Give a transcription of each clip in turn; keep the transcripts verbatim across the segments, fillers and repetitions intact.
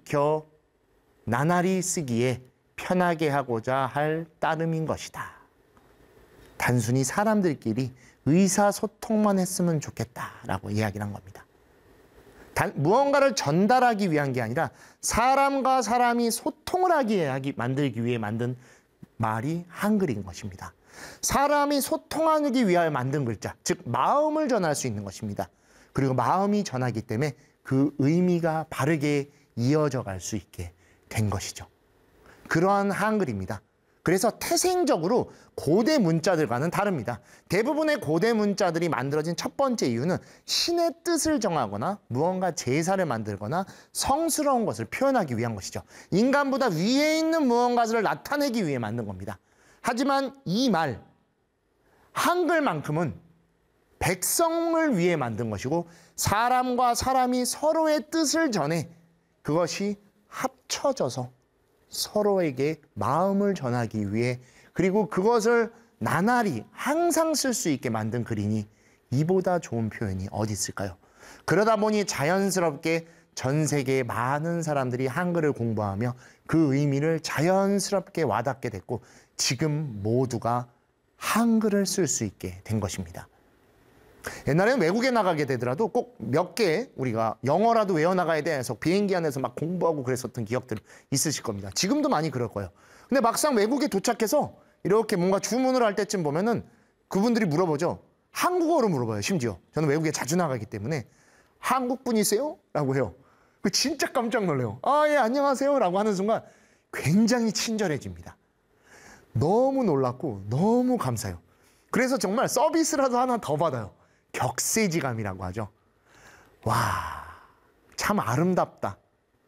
익혀 나날이 쓰기에 편하게 하고자 할 따름인 것이다. 단순히 사람들끼리 의사소통만 했으면 좋겠다라고 이야기를 한 겁니다. 단, 무언가를 전달하기 위한 게 아니라 사람과 사람이 소통을 하기 하기, 만들기 위해 만든 말이 한글인 것입니다. 사람이 소통하기 위하여 만든 글자, 즉 마음을 전할 수 있는 것입니다. 그리고 마음이 전하기 때문에 그 의미가 바르게 이어져 갈 수 있게 된 것이죠. 그러한 한글입니다. 그래서 태생적으로 고대 문자들과는 다릅니다. 대부분의 고대 문자들이 만들어진 첫 번째 이유는 신의 뜻을 정하거나 무언가 제사를 만들거나 성스러운 것을 표현하기 위한 것이죠. 인간보다 위에 있는 무언가를 나타내기 위해 만든 겁니다. 하지만 이 말, 한글만큼은 백성을 위해 만든 것이고 사람과 사람이 서로의 뜻을 전해 그것이 합쳐져서 서로에게 마음을 전하기 위해 그리고 그것을 나날이 항상 쓸 수 있게 만든 글이니 이보다 좋은 표현이 어디 있을까요? 그러다 보니 자연스럽게 전 세계의 많은 사람들이 한글을 공부하며 그 의미를 자연스럽게 와닿게 됐고 지금 모두가 한글을 쓸 수 있게 된 것입니다. 옛날에는 외국에 나가게 되더라도 꼭 몇 개 우리가 영어라도 외워나가야 돼서 비행기 안에서 막 공부하고 그랬었던 기억들 있으실 겁니다. 지금도 많이 그럴 거예요. 근데 막상 외국에 도착해서 이렇게 뭔가 주문을 할 때쯤 보면은 그분들이 물어보죠. 한국어로 물어봐요, 심지어. 저는 외국에 자주 나가기 때문에 한국 분이세요? 라고 해요. 그 진짜 깜짝 놀래요. 아, 예, 안녕하세요. 라고 하는 순간 굉장히 친절해집니다. 너무 놀랍고 너무 감사해요. 그래서 정말 서비스라도 하나 더 받아요. 격세지감이라고 하죠. 와, 참 아름답다.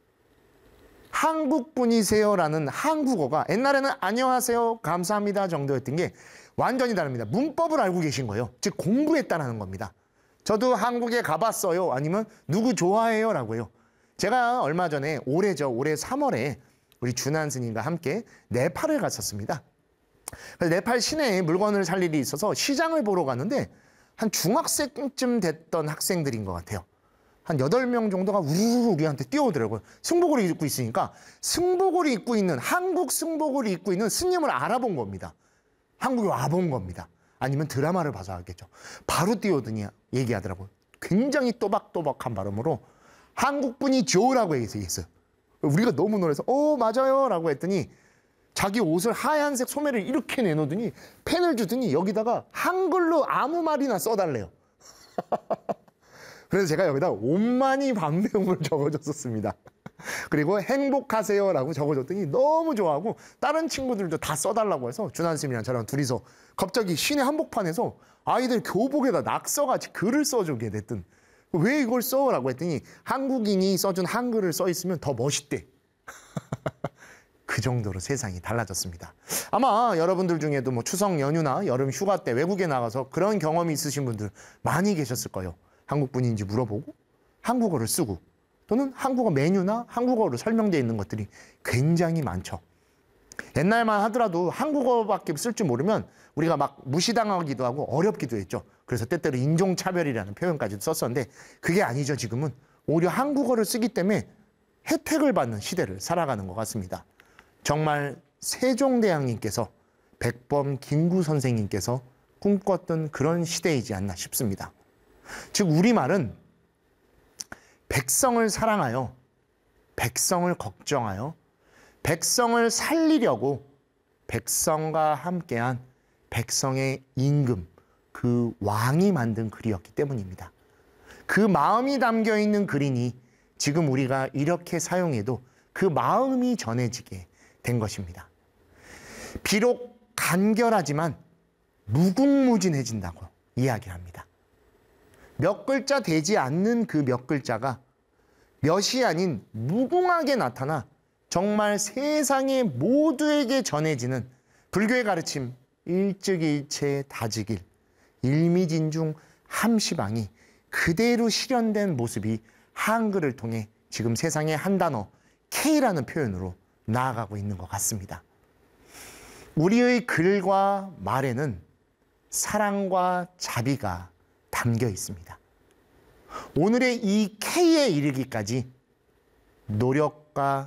한국 분이세요라는 한국어가 옛날에는 안녕하세요, 감사합니다 정도였던 게 완전히 다릅니다. 문법을 알고 계신 거예요. 즉 공부했다는 겁니다. 저도 한국에 가봤어요. 아니면 누구 좋아해요? 라고 해요. 제가 얼마 전에 올해죠. 올해 삼월에 우리 준한 스님과 함께 네팔을 갔었습니다. 그래서 네팔 시내에 물건을 살 일이 있어서 시장을 보러 갔는데 한 중학생쯤 됐던 학생들인 것 같아요. 한 여덟 명 정도가 우르르 우리한테 뛰어오더라고요. 승복을 입고 있으니까 승복을 입고 있는, 한국 승복을 입고 있는 스님을 알아본 겁니다. 한국에 와본 겁니다. 아니면 드라마를 봐서 알겠죠. 바로 뛰어오더니 얘기하더라고요. 굉장히 또박또박한 발음으로 한국분이죠라고 얘기했어요. 우리가 너무 놀라서 어 맞아요 라고 했더니 자기 옷을 하얀색 소매를 이렇게 내놓더니 펜을 주더니 여기다가 한글로 아무 말이나 써달래요. 그래서 제가 여기다 온만이 반배움을 적어줬었습니다. 그리고 행복하세요라고 적어줬더니 너무 좋아하고 다른 친구들도 다 써달라고 해서 준한 쌤이랑 저랑 둘이서 갑자기 시내 한복판에서 아이들 교복에다 낙서같이 글을 써주게 됐든 왜 이걸 써? 라고 했더니 한국인이 써준 한글을 써있으면 더 멋있대. 그 정도로 세상이 달라졌습니다. 아마 여러분들 중에도 뭐 추석 연휴나 여름 휴가 때 외국에 나가서 그런 경험이 있으신 분들 많이 계셨을 거예요. 한국 분인지 물어보고 한국어를 쓰고 또는 한국어 메뉴나 한국어로 설명되어 있는 것들이 굉장히 많죠. 옛날만 하더라도 한국어밖에 쓸 줄 모르면 우리가 막 무시당하기도 하고 어렵기도 했죠. 그래서 때때로 인종차별이라는 표현까지도 썼었는데 그게 아니죠. 지금은 오히려 한국어를 쓰기 때문에 혜택을 받는 시대를 살아가는 것 같습니다. 정말 세종대왕님께서 백범 김구 선생님께서 꿈꿨던 그런 시대이지 않나 싶습니다. 즉 우리말은 백성을 사랑하여 백성을 걱정하여 백성을 살리려고 백성과 함께한 백성의 임금, 그 왕이 만든 글이었기 때문입니다. 그 마음이 담겨있는 글이니 지금 우리가 이렇게 사용해도 그 마음이 전해지게 된 것입니다. 비록 간결하지만 무궁무진해진다고 이야기합니다. 몇 글자 되지 않는 그 몇 글자가 몇이 아닌 무궁하게 나타나 정말 세상의 모두에게 전해지는 불교의 가르침 일즉일체 다지길 일미진중 함시방이 그대로 실현된 모습이 한글을 통해 지금 세상의 한 단어 K라는 표현으로 나아가고 있는 것 같습니다. 우리의 글과 말에는 사랑과 자비가 담겨 있습니다. 오늘의 이 K에 이르기까지 노력과 것과